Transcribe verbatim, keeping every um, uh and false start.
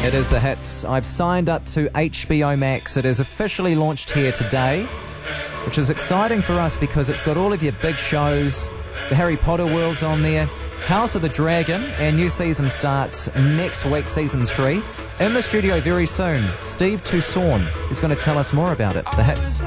It is The Hits. I've signed up to H B O Max. It is officially launched here today, which is exciting for us because it's got all of your big shows. The Harry Potter world's on there, House of the Dragon, and new season starts next week, season three. In the studio very soon, Steve Toussaint is going to tell us more about it. The Hits.